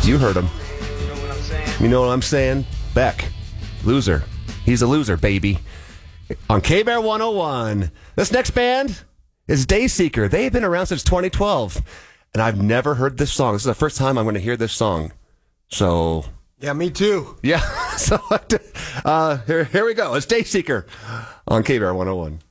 You heard him. You know what I'm saying? Beck. Loser. He's a loser, baby. On K-Bear 101. This next band is Dayseeker. They've been around since 2012. And I've never heard this song. This is the first time I'm going to hear this song. So... Yeah, me too. Yeah. So here we go. It's Dayseeker on K-Bear 101.